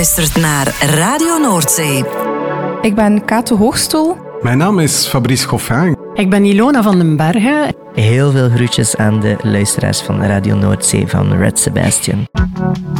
Luistert naar Radio Noordzee. Ik ben Kato Hoogstoel. Mijn naam is Fabrice Goffin. Ik ben Ilona van den Bergen. Heel veel groetjes aan de luisteraars van Radio Noordzee van Red Sebastian.